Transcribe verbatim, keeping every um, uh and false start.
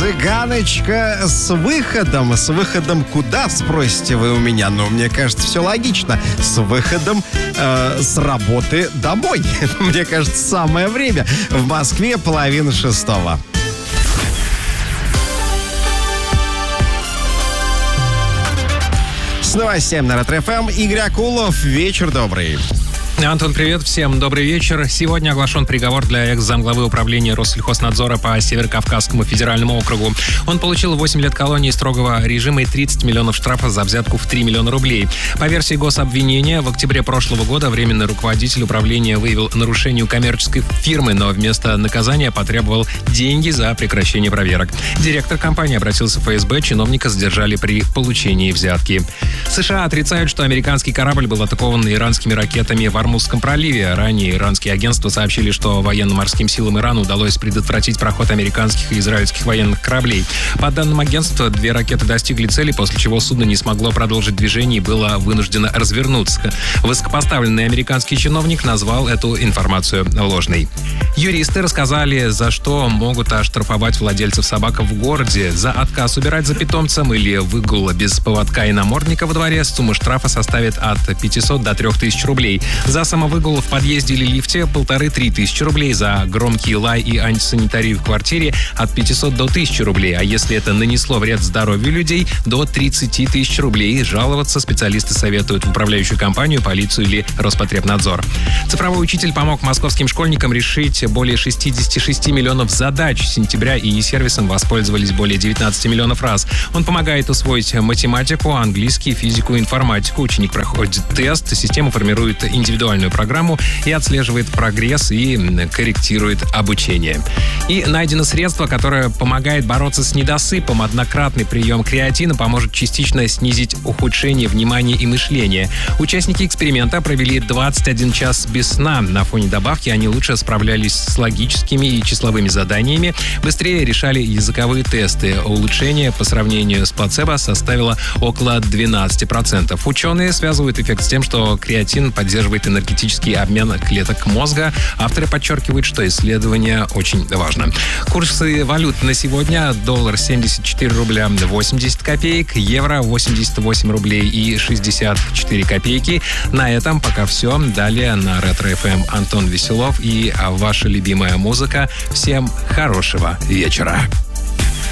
Цыганочка с выходом. С выходом куда, спросите вы у меня? Ну, мне кажется, все логично. С выходом э, с работы домой. Мне кажется, самое время. В Москве половина шестого. С новостями на Ретро эф эм Игорь Акулов. Вечер добрый. Антон, привет. Всем добрый вечер. Сегодня оглашен приговор для экс-замглавы управления Россельхознадзора по Северокавказскому федеральному округу. Он получил восемь лет колонии строгого режима и тридцать миллионов штрафа за взятку в три миллиона рублей. По версии гособвинения, в октябре прошлого года временный руководитель управления выявил нарушение у коммерческой фирмы, но вместо наказания потребовал деньги за прекращение проверок. Директор компании обратился в эф эс бэ, чиновника задержали при получении взятки. США отрицают, что американский корабль был атакован иранскими ракетами в Ормузском проливе. Ранее иранские агентства сообщили, что военно-морским силам Ирана удалось предотвратить проход американских и израильских военных кораблей. По данным агентства, две ракеты достигли цели, после чего судно не смогло продолжить движение и было вынуждено развернуться. Высокопоставленный американский чиновник назвал эту информацию ложной. Юристы рассказали, за что могут оштрафовать владельцев собак в городе. За отказ убирать за питомцем или выгул без поводка и намордника во дворе сумма штрафа составит от пятисот до трёх тысяч рублей. За самовыгул в подъезде или лифте полторы-три тысячи рублей. За громкий лай и антисанитарию в квартире от пятисот до тысячи рублей. А если это нанесло вред здоровью людей, до тридцати тысяч рублей. Жаловаться специалисты советуют в управляющую компанию, полицию или Роспотребнадзор. Цифровой учитель помог московским школьникам решить более шестьдесят шесть миллионов задач. С сентября и сервисом воспользовались более девятнадцать миллионов раз. Он помогает усвоить математику, английский, физику, информатику. Ученик проходит тест, система формирует индивидуальную программу и отслеживает прогресс и корректирует обучение. И найдено средство, которое помогает бороться с недосыпом. Однократный прием креатина поможет частично снизить ухудшение внимания и мышления. Участники эксперимента провели двадцать один час без сна. На фоне добавки они лучше справлялись с логическими и числовыми заданиями, быстрее решали языковые тесты. Улучшение по сравнению с плацебо составило около двенадцать процентов. Ученые связывают эффект с тем, что креатин поддерживает энергетический обмен клеток мозга. Авторы подчеркивают, что исследование очень важно. Курсы валют на сегодня: доллар семьдесят четыре рубля восемьдесят копеек, евро восемьдесят восемь рублей и шестьдесят четыре копейки. На этом пока все. Далее на Ретро эф эм Антон Веселов и ваша любимая музыка. Всем хорошего вечера.